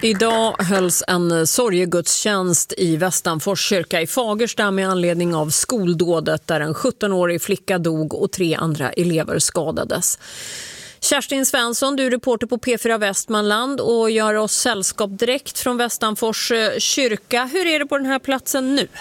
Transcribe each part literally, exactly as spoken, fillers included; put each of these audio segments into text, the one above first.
Idag hölls en sorgegudstjänst i Västanfors kyrka i Fagersta med anledning av skoldådet där en sjuttonårig flicka dog och tre andra elever skadades. Kerstin Svensson, du är reporter på P fyra Västmanland och gör oss sällskap direkt från Västanfors kyrka. Hur är det på den här platsen nu?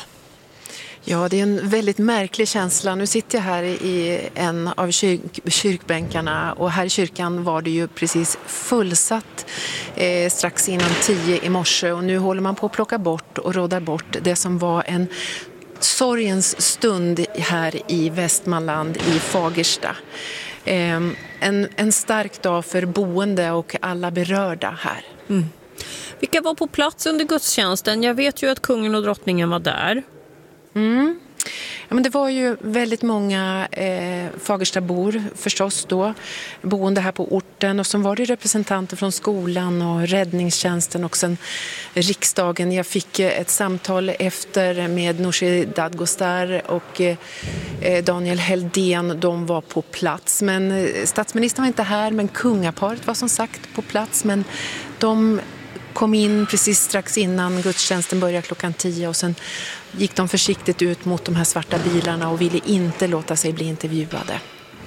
Ja, det är en väldigt märklig känsla. Nu sitter jag här i en av kyrk- kyrkbänkarna och här i kyrkan var det ju precis fullsatt eh, strax innan tio i morse och nu håller man på att plocka bort och råda bort det som var en sorgens stund här i Västmanland i Fagersta. Eh, en, en stark dag för boende och alla berörda här. Mm. Vilka var på plats under gudstjänsten? Jag vet ju att kungen och drottningen var där. Mm. Ja, men det var ju väldigt många eh, Fagerstabor förstås då, boende här på orten, och så var det representanter från skolan och räddningstjänsten och sen riksdagen. Jag fick ett samtal efter med Nooshi Dadgostar och eh, Daniel Heldén, de var på plats. Men statsministern var inte här, men kungaparet var som sagt på plats, men de kom in precis strax innan gudstjänsten började klockan tio och sen gick de försiktigt ut mot de här svarta bilarna och ville inte låta sig bli intervjuade.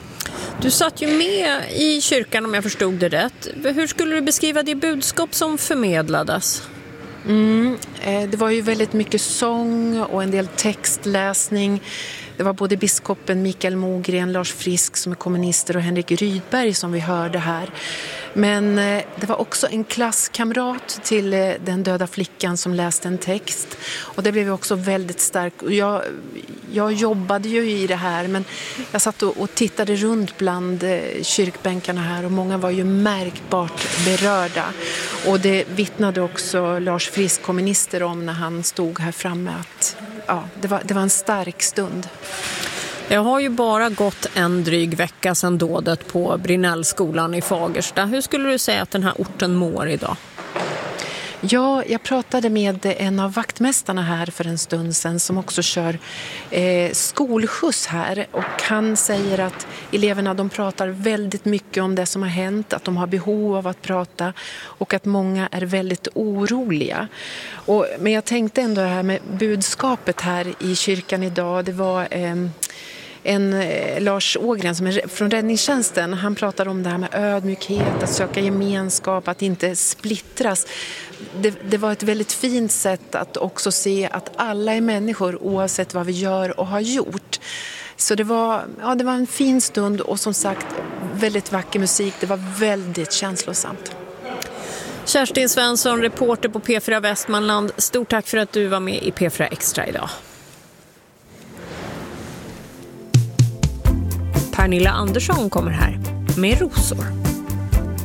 Du satt ju med i kyrkan om jag förstod det rätt. Hur skulle du beskriva det budskap som förmedlades? Mm, eh, det var ju väldigt mycket sång och en del textläsning. Det var både biskopen Mikael Mogren, Lars Frisk som är kommunister och Henrik Rydberg som vi hörde här. Men eh, det var också en klasskamrat till eh, den döda flickan som läste en text. Och det blev också väldigt starkt. Jag, jag jobbade ju i det här, men jag satt och, och tittade runt bland eh, kyrkbänkarna här och många var ju märkbart berörda. Och det vittnade också Lars Frisk, kommunister, om när han stod här framme att ja, det var, det var en stark stund. Det har ju bara gått en dryg vecka sedan dådet på Brinnellskolan i Fagersta. Hur skulle du säga att den här orten mår idag? Ja, jag pratade med en av vaktmästarna här för en stund sedan som också kör eh, skolskjuts här, och han säger att eleverna de pratar väldigt mycket om det som har hänt, att de har behov av att prata och att många är väldigt oroliga. Och, men jag tänkte ändå det här med budskapet här i kyrkan idag, det var eh, En eh, Lars Ågren som är från räddningstjänsten, han pratar om det här med ödmjukhet, att söka gemenskap, att inte splittras. Det, det var ett väldigt fint sätt att också se att alla är människor oavsett vad vi gör och har gjort. Så det var, ja, det var en fin stund och som sagt väldigt vacker musik, det var väldigt känslosamt. Kerstin Svensson, reporter på P fyra Västmanland, stort tack för att du var med i P fyra Extra idag. Pernilla Andersson kommer här med rosor.